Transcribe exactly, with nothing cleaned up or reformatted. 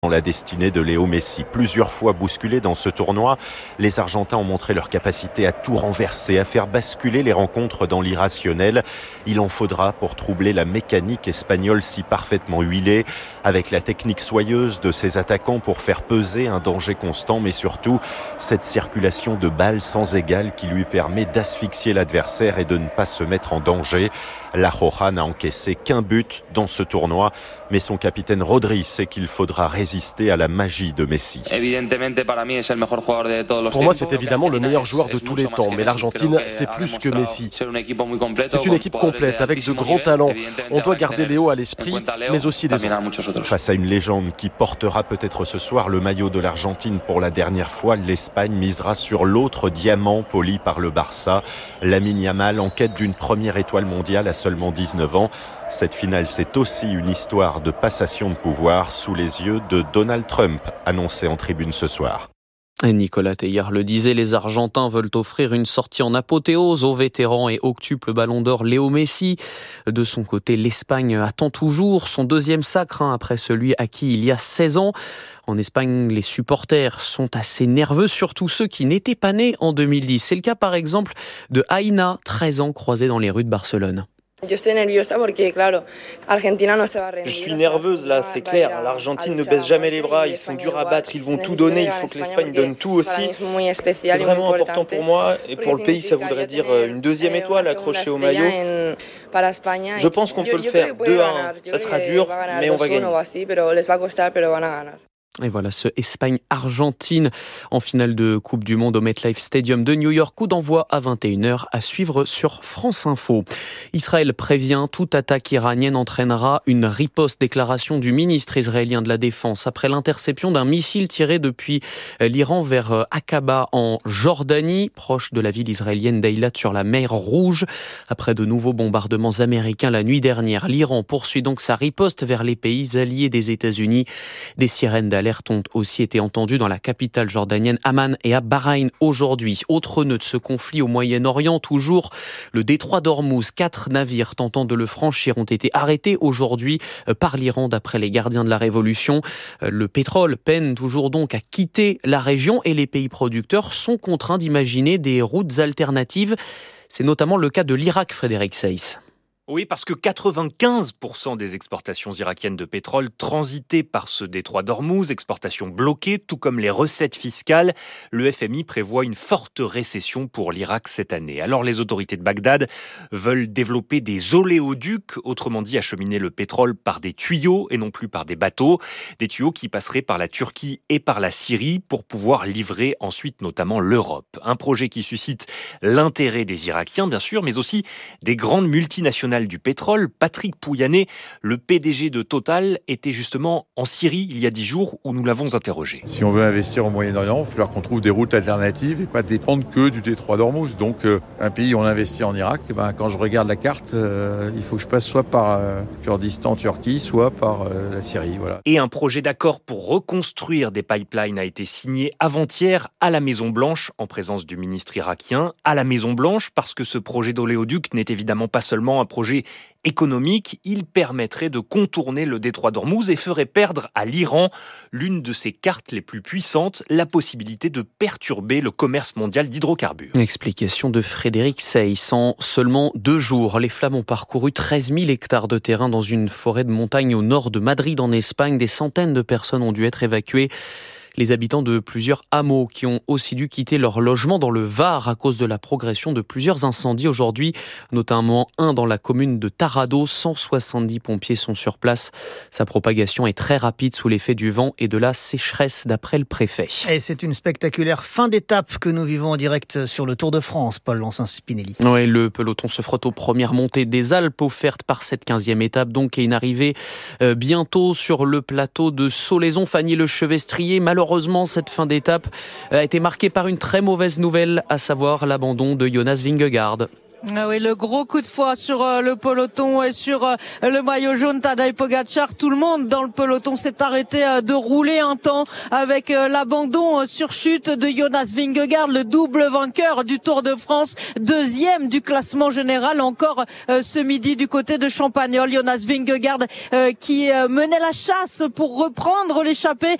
La destinée de Léo Messi. Plusieurs fois bousculés dans ce tournoi, les Argentins ont montré leur capacité à tout renverser, à faire basculer les rencontres dans l'irrationnel. Il en faudra pour troubler la mécanique espagnole si parfaitement huilée, avec la technique soyeuse de ses attaquants pour faire peser un danger constant, mais surtout cette circulation de balles sans égale qui lui permet d'asphyxier l'adversaire et de ne pas se mettre en danger. La Roja n'a encaissé qu'un but dans ce tournoi, mais son capitaine Rodri sait qu'il faudra résister à la magie de Messi. Pour moi, c'est évidemment le meilleur joueur de tous les temps, mais l'Argentine, c'est plus que Messi. C'est une équipe complète, avec de grands talents. On doit garder Léo à l'esprit, mais aussi les autres. Face à une légende qui portera peut-être ce soir le maillot de l'Argentine pour la dernière fois, l'Espagne misera sur l'autre diamant poli par le Barça. Lamine Yamal en quête d'une première étoile mondiale à seulement dix-neuf ans. Cette finale, c'est aussi une histoire de passation de pouvoir sous les yeux de Donald Trump, annoncé en tribune ce soir. Et Nicolas Teilhard le disait, les Argentins veulent offrir une sortie en apothéose au vétéran et octuple ballon d'or Léo Messi. De son côté, l'Espagne attend toujours son deuxième sacre hein, après celui acquis il y a seize ans. En Espagne, les supporters sont assez nerveux, surtout ceux qui n'étaient pas nés en deux mille dix. C'est le cas par exemple de Aina, treize ans, croisée dans les rues de Barcelone. Je suis nerveuse là, c'est clair. L'Argentine ne baisse jamais les bras, ils sont durs à battre, ils vont tout donner, il faut que l'Espagne donne tout aussi. C'est vraiment important pour moi et pour le pays, ça voudrait dire une deuxième étoile accrochée au maillot. Je pense qu'on peut le faire deux à un, ça sera dur, mais on va gagner. Et voilà ce Espagne-Argentine en finale de Coupe du Monde au MetLife Stadium de New York. Coup d'envoi à vingt et une heures à suivre sur France Info. Israël prévient, toute attaque iranienne entraînera une riposte. Déclaration du ministre israélien de la Défense après l'interception d'un missile tiré depuis l'Iran vers Aqaba en Jordanie, proche de la ville israélienne d'Eilat sur la mer Rouge. Après de nouveaux bombardements américains la nuit dernière, l'Iran poursuit donc sa riposte vers les pays alliés des États-Unis. Des sirènes d'alerte ont aussi été entendues dans la capitale jordanienne Amman et à Bahreïn aujourd'hui. Autre nœud de ce conflit au Moyen-Orient, toujours le détroit d'Ormuz. Quatre navires tentant de le franchir ont été arrêtés aujourd'hui par l'Iran d'après les gardiens de la révolution. Le pétrole peine toujours donc à quitter la région et les pays producteurs sont contraints d'imaginer des routes alternatives. C'est notamment le cas de l'Irak, Frédéric Seyss. Oui, parce que quatre-vingt-quinze pour cent des exportations irakiennes de pétrole transitaient par ce détroit d'Ormuz, exportations bloquées, tout comme les recettes fiscales. Le F M I prévoit une forte récession pour l'Irak cette année. Alors les autorités de Bagdad veulent développer des oléoducs, autrement dit acheminer le pétrole par des tuyaux et non plus par des bateaux. Des tuyaux qui passeraient par la Turquie et par la Syrie pour pouvoir livrer ensuite notamment l'Europe. Un projet qui suscite l'intérêt des Irakiens, bien sûr, mais aussi des grandes multinationales du pétrole. Patrick Pouyanné, le P D G de Total, était justement en Syrie il y a dix jours où nous l'avons interrogé. Si on veut investir au Moyen-Orient, il va falloir qu'on trouve des routes alternatives et pas dépendre que du détroit d'Ormuz. Donc euh, un pays où on investit en Irak, ben, quand je regarde la carte, euh, il faut que je passe soit par euh, Kurdistan, Turquie, soit par euh, la Syrie. Voilà. Et un projet d'accord pour reconstruire des pipelines a été signé avant-hier à la Maison-Blanche en présence du ministre irakien. À la Maison-Blanche parce que ce projet d'oléoduc n'est évidemment pas seulement un projet économique, il permettrait de contourner le détroit d'Ormuz et ferait perdre à l'Iran l'une de ses cartes les plus puissantes, la possibilité de perturber le commerce mondial d'hydrocarbures. Explication de Frédéric Seyss. En seulement deux jours, les flammes ont parcouru treize mille hectares de terrain dans une forêt de montagne au nord de Madrid en Espagne. Des centaines de personnes ont dû être évacuées. Les habitants de plusieurs hameaux qui ont aussi dû quitter leur logement dans le Var à cause de la progression de plusieurs incendies aujourd'hui, notamment un dans la commune de Tarrado. cent soixante-dix pompiers sont sur place. Sa propagation est très rapide sous l'effet du vent et de la sécheresse d'après le préfet. Et c'est une spectaculaire fin d'étape que nous vivons en direct sur le Tour de France, Paul Lancin-Spinelli. Oui, le peloton se frotte aux premières montées des Alpes offertes par cette quinzième étape donc et une arrivée euh, bientôt sur le plateau de Solaison. Fanny Lechevestrier, malheureusement Malheureusement, cette fin d'étape a été marquée par une très mauvaise nouvelle, à savoir l'abandon de Jonas Vingegaard. Ah oui, le gros coup de foi sur euh, le peloton et sur euh, le maillot jaune Tadej Pogačar. Tout le monde dans le peloton s'est arrêté euh, de rouler un temps avec euh, l'abandon euh, sur chute de Jonas Vingegaard, le double vainqueur du Tour de France, deuxième du classement général encore euh, ce midi du côté de Champagnole. Jonas Vingegaard euh, qui euh, menait la chasse pour reprendre l'échappée